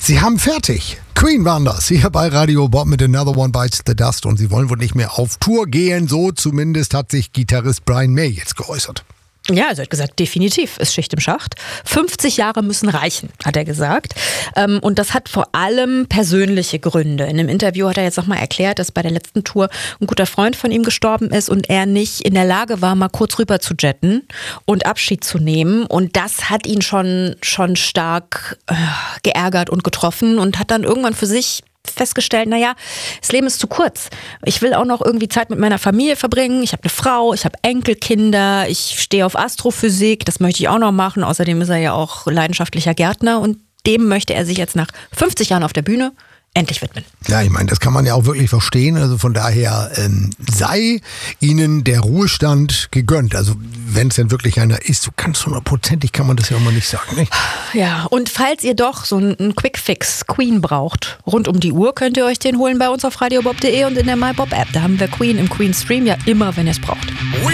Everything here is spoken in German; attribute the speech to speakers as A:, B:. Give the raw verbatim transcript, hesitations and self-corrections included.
A: Sie haben fertig. Queen waren das, hier bei Radio Bob mit Another One Bites the Dust. Und sie wollen wohl nicht mehr auf Tour gehen. So zumindest hat sich Gitarrist Brian May jetzt geäußert.
B: Ja, also er hat gesagt, definitiv ist Schicht im Schacht. fünfzig Jahre müssen reichen, hat er gesagt. Und das hat vor allem persönliche Gründe. In einem Interview hat er jetzt nochmal erklärt, dass bei der letzten Tour ein guter Freund von ihm gestorben ist und er nicht in der Lage war, mal kurz rüber zu jetten und Abschied zu nehmen. Und das hat ihn schon, schon stark äh, geärgert und getroffen und hat dann irgendwann für sich festgestellt, naja, das Leben ist zu kurz. Ich will auch noch irgendwie Zeit mit meiner Familie verbringen. Ich habe eine Frau, ich habe Enkelkinder, ich stehe auf Astrophysik, das möchte ich auch noch machen. Außerdem ist er ja auch leidenschaftlicher Gärtner und dem möchte er sich jetzt nach fünfzig Jahren auf der Bühne endlich widmen.
A: Ja, ich meine, das kann man ja auch wirklich verstehen. Also von daher ähm, sei Ihnen der Ruhestand gegönnt. Also wenn es denn wirklich einer ist, so ganz hundertprozentig kann man das ja auch mal nicht sagen. Nicht?
B: Ja, und falls ihr doch so einen Quick-Fix Queen braucht, rund um die Uhr, könnt ihr euch den holen bei uns auf radiobob punkt de und in der MyBob-App. Da haben wir Queen im Queen Stream ja immer, wenn ihr es braucht.